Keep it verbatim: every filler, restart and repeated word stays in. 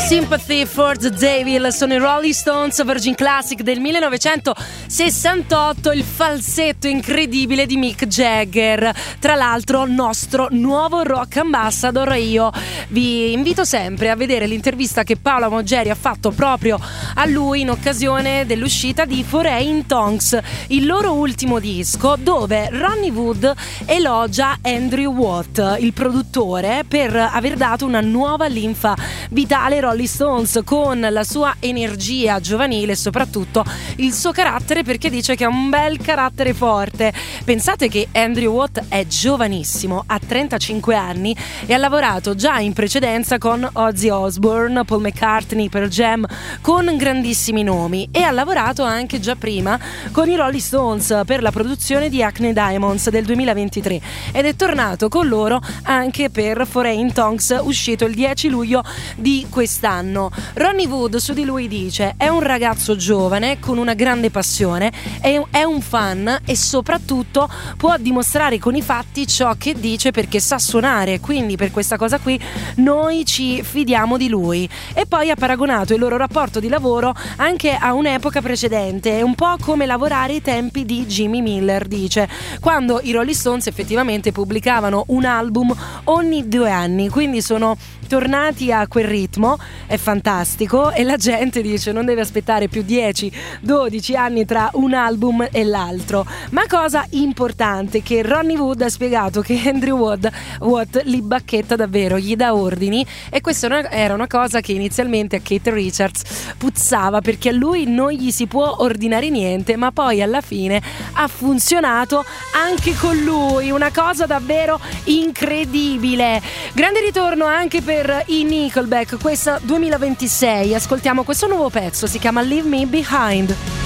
Sympathy for the Devil sono i Rolling Stones, Virgin Classic del millenovecentosessantotto, il falsetto incredibile di Mick Jagger, tra l'altro nostro nuovo rock ambassador. Io vi invito sempre a vedere l'intervista che Paola Moggeri ha fatto proprio a lui in occasione dell'uscita di Foreign Tongues, il loro ultimo disco, dove Ronnie Wood elogia Andrew Watt, il produttore, per aver dato una nuova linfa vitale ai Rolling Stones, con la sua energia giovanile e soprattutto il suo carattere, perché dice che ha un bel carattere forte. Pensate che Andrew Watt è giovanissimo, ha trentacinque anni e ha lavorato già in precedenza con Ozzy Osbourne, Paul McCartney, Pearl Jam, con grandissimi nomi, e ha lavorato anche già prima con i Rolling Stones per la produzione di Acne Diamonds del duemilaventitré, ed è tornato con loro anche per Foreign Tongues, uscito il dieci luglio di quest'anno. Ronnie Wood su di lui dice: è un ragazzo giovane con una grande passione, è, è un fan e soprattutto può dimostrare con i fatti ciò che dice, perché sa suonare, quindi per questa cosa qui noi ci fidiamo di lui. E poi ha paragonato il loro rapporto di lavoro anche a un'epoca precedente, è un po' come lavorare ai tempi di Jimmy Miller, dice, quando i Rolling Stones effettivamente pubblicavano un album ogni due anni, quindi sono tornati a quel ritmo. È fantastico, e la gente dice non deve aspettare più dieci dodici anni tra un album e l'altro. Ma cosa importante, che Ronnie Wood ha spiegato che Andrew Watt, Watt li bacchetta davvero, gli dà ordini, e questa era una cosa che inizialmente a Keith Richards puzzava, perché a lui non gli si può ordinare niente, ma poi alla fine ha funzionato anche con lui, una cosa davvero incredibile. Grande ritorno anche per i Nickelback, questa duemilaventisei. Ascoltiamo questo nuovo pezzo, si chiama Leave Me Behind.